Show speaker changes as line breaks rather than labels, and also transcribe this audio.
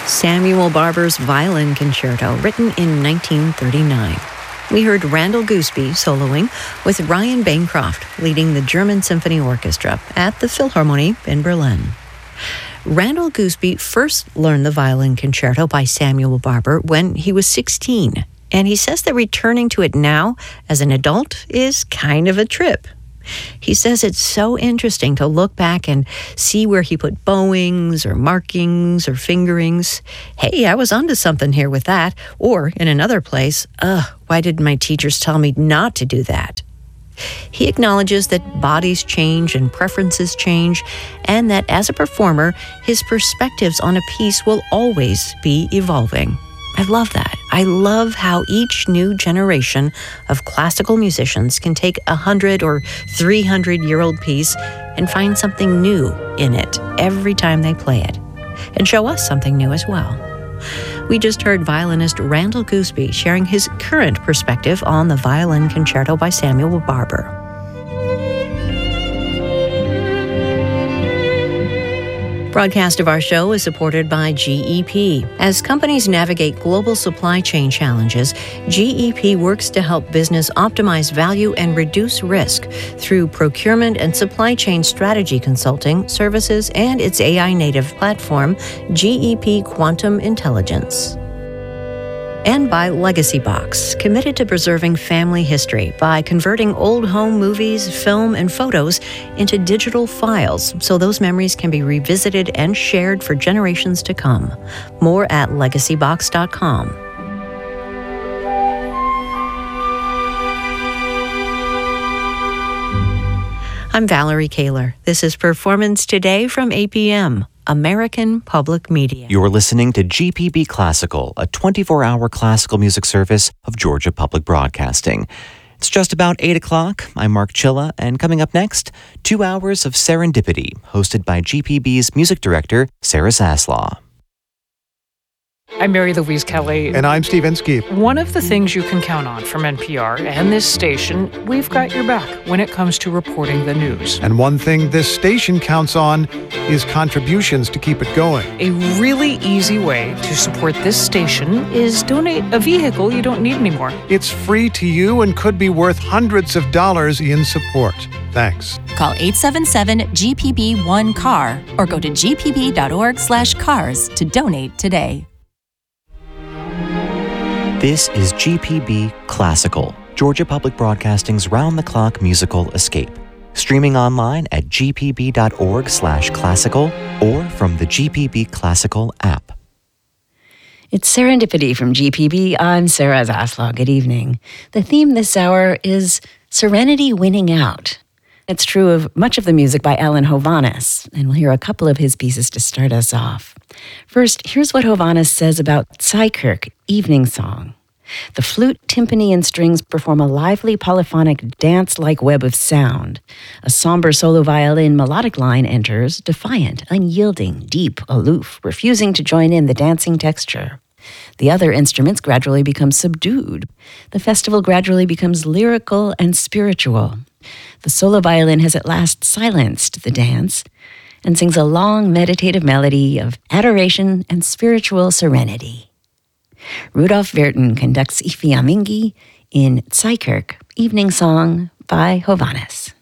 Samuel Barber's Violin Concerto, written in 1939. We heard Randall Gooseby soloing with Ryan Bancroft leading the German Symphony Orchestra at the Philharmonie in Berlin. Randall Gooseby first learned the Violin Concerto by Samuel Barber when he was 16, and he says that returning to it now as an adult is kind of a trip. He says it's so interesting to look back and see where he put bowings or markings or fingerings. Hey, I was onto something here with that. Or in another place, why didn't my teachers tell me not to do that? He acknowledges that bodies change and preferences change, and that as a performer, his perspectives on a piece will always be evolving. I love that. I love how each new generation of classical musicians can take 100 or 300-year-old piece and find something new in it every time they play it, and show us something new as well. We just heard violinist Randall Gooseby sharing his current perspective on the Violin Concerto by Samuel Barber. Broadcast of our show is supported by GEP. As companies navigate global supply chain challenges, GEP works to help business optimize value and reduce risk through procurement and supply chain strategy consulting, services, and its AI-native platform, GEP Quantum Intelligence. And by Legacy Box, committed to preserving family history by converting old home movies, film, and photos into digital files so those memories can be revisited and shared for generations to come. More at legacybox.com. I'm Valerie Kaler. This is Performance Today from APM. American Public Media.
You're listening to GPB Classical, a 24-hour classical music service of Georgia Public Broadcasting. It's just about 8 o'clock. I'm Mark Chilla, and coming up next, 2 hours of Serendipity, hosted by GPB's music director, Sarah Zaslaw.
I'm Mary Louise Kelly.
And I'm Steve Inskeep.
One of the things you can count on from NPR and this station, we've got your back when it comes to reporting the news.
And one thing this station counts on is contributions to keep it going.
A really easy way to support this station is donate a vehicle you don't need anymore.
It's free to you and could be worth hundreds of dollars in support. Thanks.
Call 877-GPB-1-CAR or go to gpb.org/cars to donate today.
This is GPB Classical, Georgia Public Broadcasting's round-the-clock musical escape. Streaming online at gpb.org/classical or from the GPB Classical app.
It's Serendipity from GPB. I'm Sarah Zaslaw. Good evening. The theme this hour is Serenity Winning Out. It's true of much of the music by Alan Hovhaness, and we'll hear a couple of his pieces to start us off. First, here's what Hovhaness says about Tsikirk, Evening Song. The flute, timpani, and strings perform a lively polyphonic dance-like web of sound. A somber solo violin melodic line enters, defiant, unyielding, deep, aloof, refusing to join in the dancing texture. The other instruments gradually become subdued. The festival gradually becomes lyrical and spiritual. The solo violin has at last silenced the dance and sings a long meditative melody of adoration and spiritual serenity. Rudolf Verton conducts Ifiamingi in Tsikirk, Evening Song by Hovhaness.